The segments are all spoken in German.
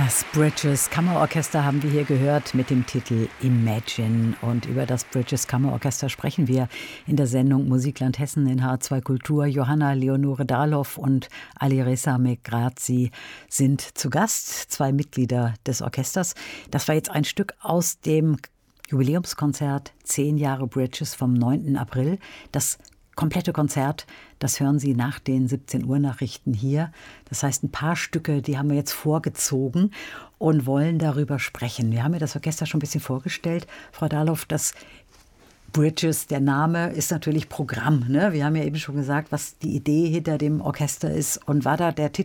Das Bridges Kammerorchester haben wir hier gehört mit dem Titel Imagine. Und über das Bridges Kammerorchester sprechen wir in der Sendung Musikland Hessen in H2 Kultur. Johanna Leonore Dahloff und Alireza Megrazi sind zu Gast, 2 Mitglieder des Orchesters. Das war jetzt ein Stück aus dem Jubiläumskonzert 10 Jahre Bridges vom 9. April. Das komplette Konzert, das hören Sie nach den 17 Uhr Nachrichten hier. Das heißt, ein paar Stücke, die haben wir jetzt vorgezogen und wollen darüber sprechen. Wir haben ja das Orchester schon ein bisschen vorgestellt. Frau Dahloff, das Bridges, der Name ist natürlich Programm. Ne? Wir haben ja eben schon gesagt, was die Idee hinter dem Orchester ist. Und war da der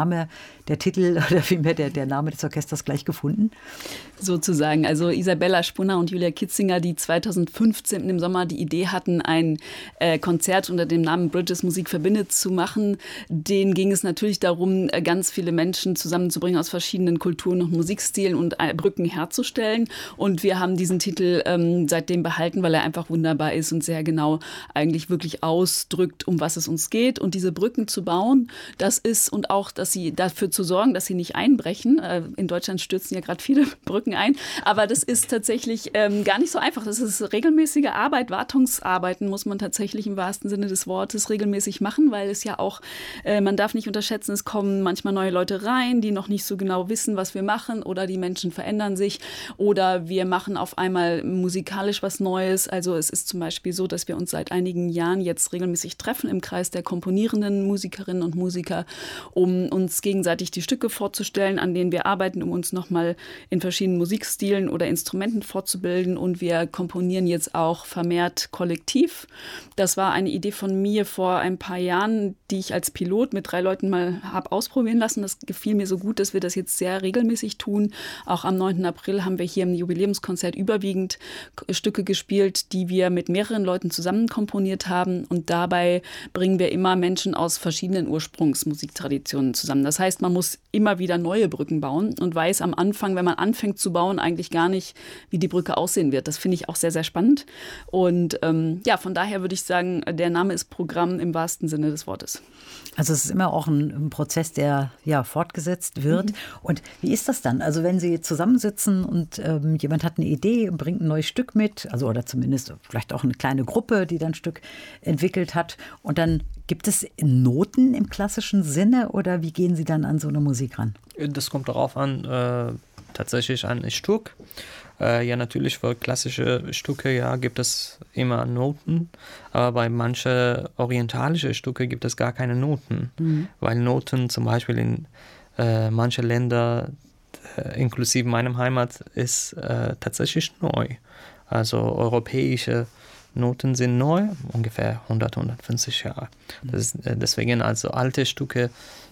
Titel oder vielmehr der Name des Orchesters gleich gefunden? Sozusagen. Also Isabella Spunner und Julia Kitzinger, die 2015 im Sommer die Idee hatten, ein Konzert unter dem Namen Bridges Musik verbindet zu machen. Denen ging es natürlich darum, ganz viele Menschen zusammenzubringen aus verschiedenen Kulturen und Musikstilen und Brücken herzustellen. Und wir haben diesen Titel seitdem behalten, weil er einfach wunderbar ist und sehr genau eigentlich wirklich ausdrückt, um was es uns geht. Und diese Brücken zu bauen, das ist, und auch, dass sie dafür zu sorgen, dass sie nicht einbrechen. In Deutschland stürzen ja gerade viele Brücken ein, aber das ist tatsächlich gar nicht so einfach. Das ist regelmäßige Arbeit, Wartungsarbeiten muss man tatsächlich im wahrsten Sinne des Wortes regelmäßig machen, weil es ja auch, man darf nicht unterschätzen, es kommen manchmal neue Leute rein, die noch nicht so genau wissen, was wir machen, oder die Menschen verändern sich oder wir machen auf einmal musikalisch was Neues. Also es ist zum Beispiel so, dass wir uns seit einigen Jahren jetzt regelmäßig treffen im Kreis der komponierenden Musikerinnen und Musiker, um uns gegenseitig die Stücke vorzustellen, an denen wir arbeiten, um uns nochmal in verschiedenen Musikstilen oder Instrumenten fortzubilden. Und wir komponieren jetzt auch vermehrt kollektiv. Das war eine Idee von mir vor ein paar Jahren, die ich als Pilot mit 3 Leuten mal habe ausprobieren lassen. Das gefiel mir so gut, dass wir das jetzt sehr regelmäßig tun. Auch am 9. April haben wir hier im Jubiläumskonzert überwiegend Stücke gespielt, die wir mit mehreren Leuten zusammen komponiert haben. Und dabei bringen wir immer Menschen aus verschiedenen Ursprungsmusiktraditionen zusammen. Das heißt, man muss immer wieder neue Brücken bauen und weiß am Anfang, wenn man anfängt zu bauen, eigentlich gar nicht, wie die Brücke aussehen wird. Das finde ich auch sehr, sehr spannend. Und von daher würde ich sagen, der Name ist Programm im wahrsten Sinne des Wortes. Also es ist immer auch ein Prozess, der fortgesetzt wird. Mhm. Und wie ist das dann? Also wenn Sie zusammensitzen und jemand hat eine Idee und bringt ein neues Stück mit, also oder zumindest vielleicht auch eine kleine Gruppe, die dann ein Stück entwickelt hat, und dann gibt es Noten im klassischen Sinne oder wie gehen Sie dann an so eine Musik ran? Das kommt darauf an, tatsächlich an ein Stück. Ja, natürlich für klassische Stücke gibt es immer Noten, aber bei manchen orientalischen Stücke gibt es gar keine Noten, weil Noten zum Beispiel in manchen Ländern, inklusive meinem Heimat, ist tatsächlich neu. Also europäische Noten sind neu, ungefähr 150 Jahre. Das ist, deswegen also alte Stücke,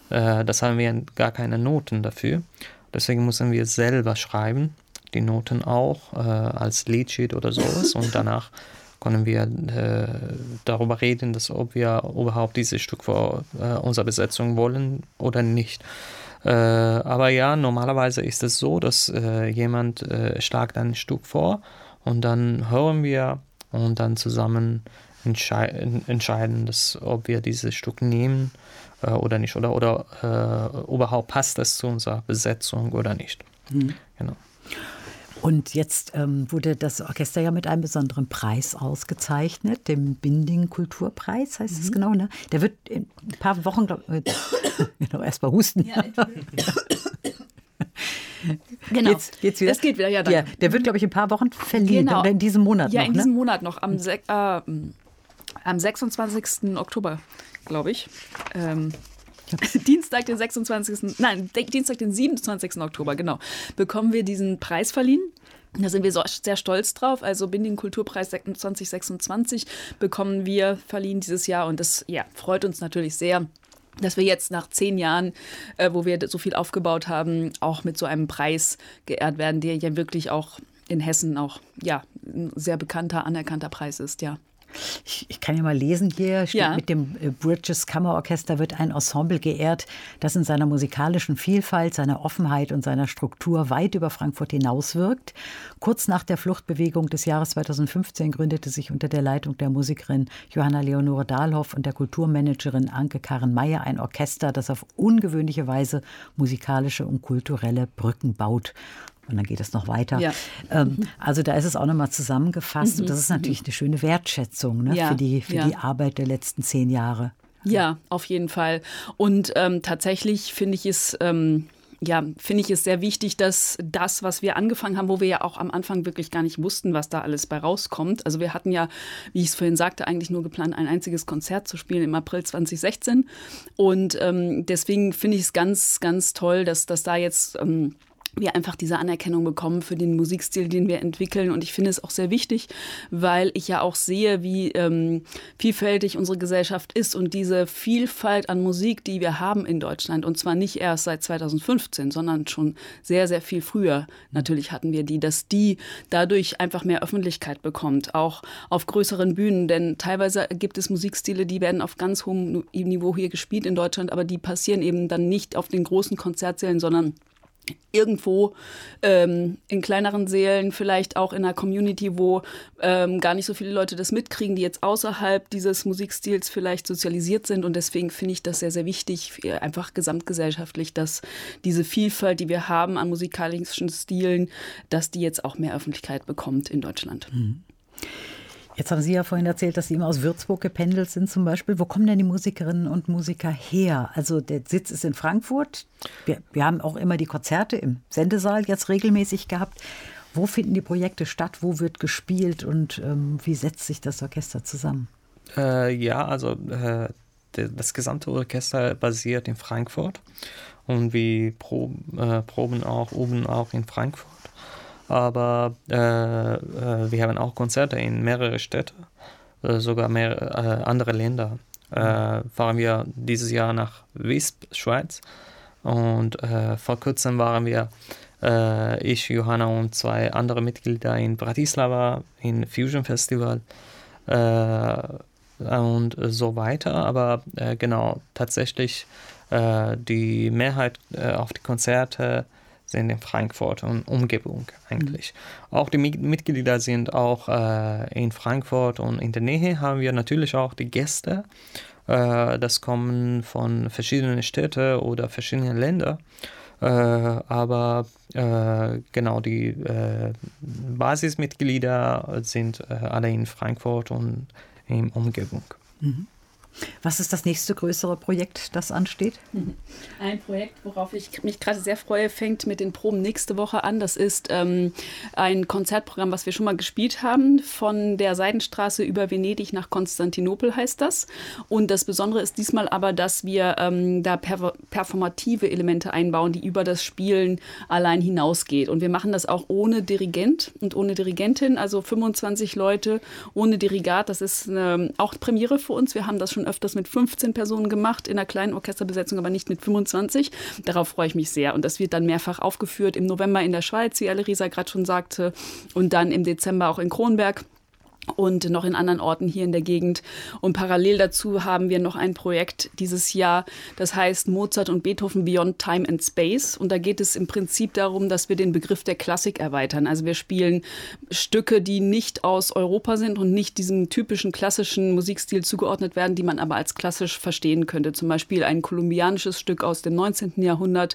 das haben wir gar keine Noten dafür. Deswegen müssen wir selber schreiben, die Noten auch als Liedsheet oder sowas, und danach können wir darüber reden, ob wir überhaupt dieses Stück für unsere Besetzung wollen oder nicht. Aber ja, normalerweise ist es so, dass jemand schlägt ein Stück vor und dann hören wir und dann zusammen entscheiden, ob wir dieses Stück nehmen oder nicht, oder überhaupt passt das zu unserer Besetzung oder nicht. Genau. Und jetzt wurde das Orchester ja mit einem besonderen Preis ausgezeichnet, dem Binding-Kulturpreis, heißt es genau, ne? Der wird in ein paar Wochen, genau, erst mal husten. Ja, genau. Geht's wieder? Das geht wieder, ja. Danke. Ja, der wird, glaube ich, in ein paar Wochen verliehen, genau. Oder in diesem Monat noch, noch, in diesem Monat noch, am 26. Oktober, glaube ich. Dienstag, den 27. Oktober, genau, bekommen wir diesen Preis verliehen. Da sind wir sehr stolz drauf. Also Binding Kulturpreis 2026 bekommen wir verliehen dieses Jahr. Und das freut uns natürlich sehr, dass wir jetzt nach 10 Jahren, wo wir so viel aufgebaut haben, auch mit so einem Preis geehrt werden, der ja wirklich auch in Hessen auch ein sehr bekannter, anerkannter Preis ist, ja. Ich kann ja mal lesen hier, steht Ja. mit dem Bridges Kammerorchester wird ein Ensemble geehrt, das in seiner musikalischen Vielfalt, seiner Offenheit und seiner Struktur weit über Frankfurt hinauswirkt. Kurz nach der Fluchtbewegung des Jahres 2015 gründete sich unter der Leitung der Musikerin Johanna Leonore Dahlhoff und der Kulturmanagerin Anke Karen Meyer ein Orchester, das auf ungewöhnliche Weise musikalische und kulturelle Brücken baut. Und dann geht es noch weiter. Ja. Also da ist es auch nochmal zusammengefasst. Und das ist natürlich eine schöne Wertschätzung, ne, Ja, für die Arbeit der letzten 10 Jahre. Ja, auf jeden Fall. Und tatsächlich finde ich es sehr wichtig, dass das, was wir angefangen haben, wo wir ja auch am Anfang wirklich gar nicht wussten, was da alles bei rauskommt. Also wir hatten ja, wie ich es vorhin sagte, eigentlich nur geplant, ein einziges Konzert zu spielen im April 2016. Und deswegen finde ich es ganz, ganz toll, dass da jetzt wir einfach diese Anerkennung bekommen für den Musikstil, den wir entwickeln. Und ich finde es auch sehr wichtig, weil ich ja auch sehe, wie vielfältig unsere Gesellschaft ist und diese Vielfalt an Musik, die wir haben in Deutschland. Und zwar nicht erst seit 2015, sondern schon sehr, sehr viel früher. Natürlich hatten wir dass die dadurch einfach mehr Öffentlichkeit bekommt, auch auf größeren Bühnen. Denn teilweise gibt es Musikstile, die werden auf ganz hohem Niveau hier gespielt in Deutschland, aber die passieren eben dann nicht auf den großen Konzertsälen, sondern irgendwo in kleineren Sälen, vielleicht auch in einer Community, wo gar nicht so viele Leute das mitkriegen, die jetzt außerhalb dieses Musikstils vielleicht sozialisiert sind. Und deswegen finde ich das sehr, sehr wichtig, einfach gesamtgesellschaftlich, dass diese Vielfalt, die wir haben an musikalischen Stilen, dass die jetzt auch mehr Öffentlichkeit bekommt in Deutschland. Mhm. Jetzt haben Sie ja vorhin erzählt, dass Sie immer aus Würzburg gependelt sind zum Beispiel. Wo kommen denn die Musikerinnen und Musiker her? Also der Sitz ist in Frankfurt. Wir haben auch immer die Konzerte im Sendesaal jetzt regelmäßig gehabt. Wo finden die Projekte statt? Wo wird gespielt? Und wie setzt sich das Orchester zusammen? Das gesamte Orchester basiert in Frankfurt. Und wir proben auch oben auch in Frankfurt. Aber wir haben auch Konzerte in mehrere Städte, sogar mehrere andere Länder. Fahren wir dieses Jahr nach Visp, Schweiz. Und vor kurzem waren wir, ich, Johanna und 2 andere Mitglieder in Bratislava, in Fusion Festival und so weiter. Aber genau, tatsächlich die Mehrheit auf die Konzerte sind in Frankfurt und Umgebung eigentlich. Auch die Mitglieder sind auch in Frankfurt und in der Nähe haben wir natürlich auch die Gäste. Das kommen von verschiedenen Städten oder verschiedenen Ländern. Aber genau, die Basismitglieder sind alle in Frankfurt und in Umgebung. Mhm. Was ist das nächste größere Projekt, das ansteht? Ein Projekt, worauf ich mich gerade sehr freue, fängt mit den Proben nächste Woche an. Das ist ein Konzertprogramm, was wir schon mal gespielt haben. Von der Seidenstraße über Venedig nach Konstantinopel heißt das. Und das Besondere ist diesmal aber, dass wir da performative Elemente einbauen, die über das Spielen allein hinausgeht. Und wir machen das auch ohne Dirigent und ohne Dirigentin, also 25 Leute ohne Dirigat. Das ist auch Premiere für uns. Wir haben das schon öfters mit 15 Personen gemacht, in einer kleinen Orchesterbesetzung, aber nicht mit 25. Darauf freue ich mich sehr. Und das wird dann mehrfach aufgeführt im November in der Schweiz, wie Alerisa gerade schon sagte, und dann im Dezember auch in Kronberg und noch in anderen Orten hier in der Gegend. Und parallel dazu haben wir noch ein Projekt dieses Jahr, das heißt Mozart und Beethoven Beyond Time and Space. Und da geht es im Prinzip darum, dass wir den Begriff der Klassik erweitern. Also wir spielen Stücke, die nicht aus Europa sind und nicht diesem typischen klassischen Musikstil zugeordnet werden, die man aber als klassisch verstehen könnte. Zum Beispiel ein kolumbianisches Stück aus dem 19. Jahrhundert,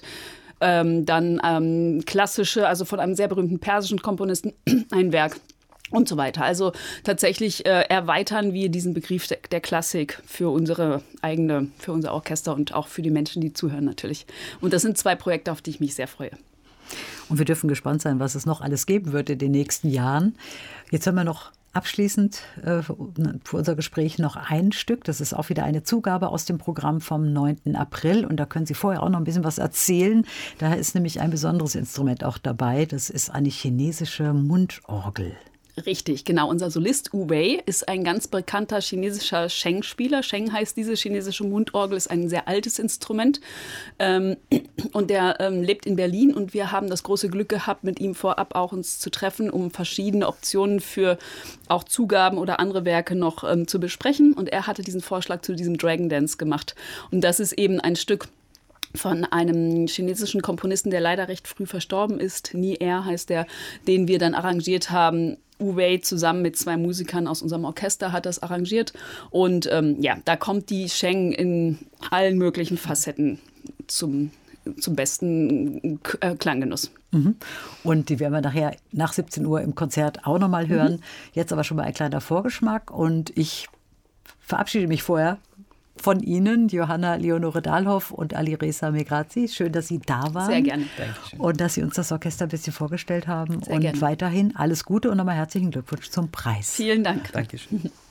dann klassische, also von einem sehr berühmten persischen Komponisten, ein Werk. Und so weiter. Also tatsächlich erweitern wir diesen Begriff der Klassik für unser Orchester und auch für die Menschen, die zuhören natürlich. Und das sind 2 Projekte, auf die ich mich sehr freue. Und wir dürfen gespannt sein, was es noch alles geben wird in den nächsten Jahren. Jetzt haben wir noch abschließend für unser Gespräch noch ein Stück. Das ist auch wieder eine Zugabe aus dem Programm vom 9. April. Und da können Sie vorher auch noch ein bisschen was erzählen. Da ist nämlich ein besonderes Instrument auch dabei. Das ist eine chinesische Mundorgel. Richtig, genau. Unser Solist Wu Wei ist ein ganz bekannter chinesischer Sheng-Spieler. Sheng heißt diese chinesische Mundorgel, ist ein sehr altes Instrument. Und der lebt in Berlin und wir haben das große Glück gehabt, mit ihm vorab auch uns zu treffen, um verschiedene Optionen für auch Zugaben oder andere Werke noch zu besprechen. Und er hatte diesen Vorschlag zu diesem Dragon Dance gemacht. Und das ist eben ein Stück von einem chinesischen Komponisten, der leider recht früh verstorben ist. Ni Er heißt der, den wir dann arrangiert haben. Wu Wei zusammen mit 2 Musikern aus unserem Orchester hat das arrangiert. Und da kommt die Sheng in allen möglichen Facetten zum besten Klanggenuss. Und die werden wir nachher nach 17 Uhr im Konzert auch nochmal hören. Jetzt aber schon mal ein kleiner Vorgeschmack. Und ich verabschiede mich vorher von Ihnen, Johanna Leonore Dahlhoff und Alireza Megrazi. Schön, dass Sie da waren. Sehr gerne. Dankeschön. Und dass Sie uns das Orchester ein bisschen vorgestellt haben. Sehr und gerne. weiterhin alles Gute und nochmal herzlichen Glückwunsch zum Preis. Vielen Dank. Dankeschön.